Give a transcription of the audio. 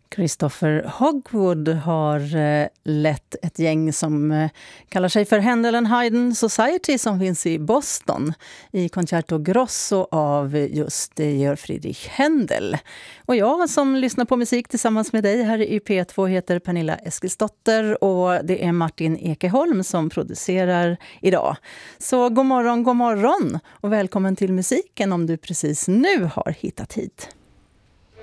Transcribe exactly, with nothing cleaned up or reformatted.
Christopher Hogwood har eh, lett ett gäng som eh, kallar sig för Händel and Haydn Society som finns i Boston i Concerto Grosso av just eh, Georg Friedrich Händel. Och jag som lyssnar på musik tillsammans med dig här i P två heter Pernilla Eskilsdotter och det är Martin Ekeholm som producerar idag. Så god morgon, god morgon och välkommen till musiken om du precis nu har hittat hit.